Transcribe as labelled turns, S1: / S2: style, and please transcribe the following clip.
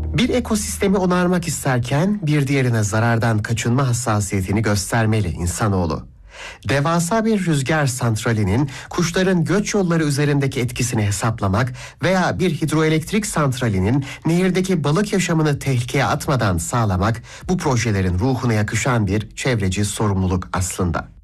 S1: Bir ekosistemi onarmak isterken bir diğerine zarardan kaçınma hassasiyetini göstermeli insanoğlu. Devasa bir rüzgar santralinin kuşların göç yolları üzerindeki etkisini hesaplamak veya bir hidroelektrik santralinin nehirdeki balık yaşamını tehlikeye atmadan sağlamak bu projelerin ruhuna yakışan bir çevreci sorumluluk aslında.